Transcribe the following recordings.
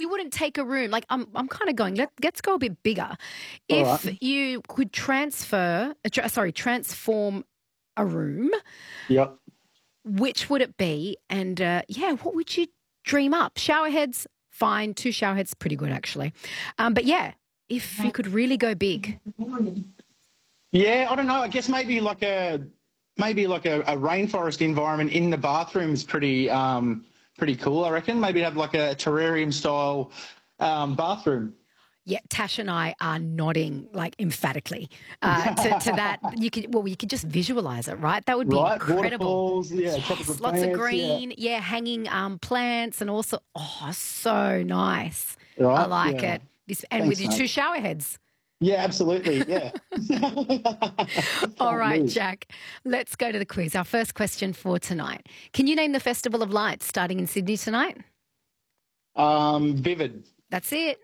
you wouldn't take a room. Like I'm kind of going. Let's go a bit bigger. All If right. you could transform a room, Yep. which would it be? And what would you dream up? Shower heads, fine. 2 shower heads, pretty good actually. But yeah, if you could really go big. Yeah, I don't know. I guess maybe like a rainforest environment in the bathroom is pretty cool. I reckon maybe have like a terrarium style bathroom. Yeah, Tash and I are nodding like emphatically to that. You could just visualize it, right? That would be Right, incredible. waterfalls, yeah, Yes, tropical lots of plants, green, hanging plants, and also so nice. Right, I like yeah. it. And Thanks, with your mate. 2 shower heads. Yeah, absolutely. Yeah. All right, lose. Jack, let's go to the quiz. Our first question for tonight. Can you name the Festival of Lights starting in Sydney tonight? Vivid. That's it.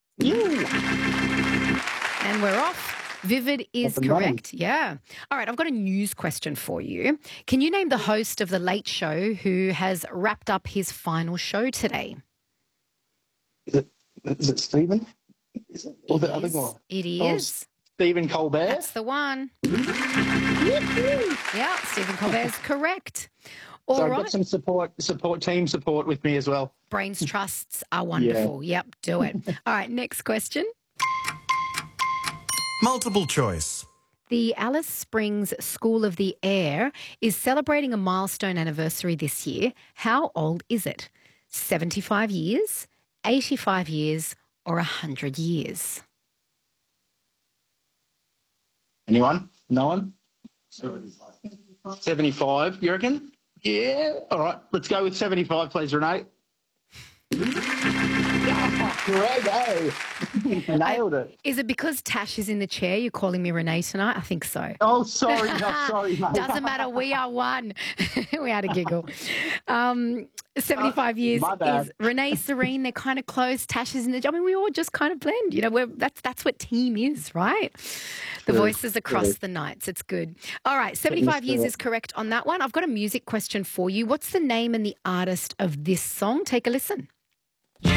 Yeah. And we're off. Vivid is Up and running. correct. Yeah. All right, I've got a news question for you. Can you name the host of The Late Show who has wrapped up his final show today? Is it Stephen? Is it? Or the other guy? It Oh, is. Stephen Colbert. That's the one. Yeah, Stephen Colbert is correct. All So right. I've got some team support with me as well. Brains trusts are wonderful. Yep, do it. All right, next question. Multiple choice. The Alice Springs School of the Air is celebrating a milestone anniversary this year. How old is it? 75 years, 85 years, or 100 years? Anyone? No one? 75, you reckon? Yeah. All right, let's go with 75, please, Renee. Great, nailed it. Is it because Tash is in the chair you're calling me Renee tonight? I think so. Oh, sorry, mate. Doesn't matter. We are one. We had a giggle. 75 years my bad. is Renee, Serene. They're kind of close. Tash is in the. I mean, we all just kind of blend. You know, that's what team is, right? The voices across the nights. It's good. All right, 75 years is correct on that one. I've got a music question for you. What's the name and the artist of this song? Take a listen.